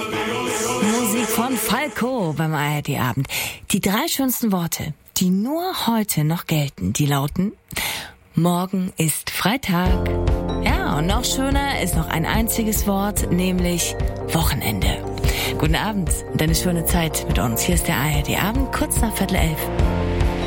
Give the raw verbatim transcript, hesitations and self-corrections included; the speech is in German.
Musik von Falco beim A R D-Abend. Die drei schönsten Worte, die nur heute noch gelten, die lauten: Morgen ist Freitag. Ja, und noch schöner ist noch ein einziges Wort, nämlich Wochenende. Guten Abend und eine schöne Zeit mit uns. Hier ist der A R D-Abend, kurz nach Viertel elf.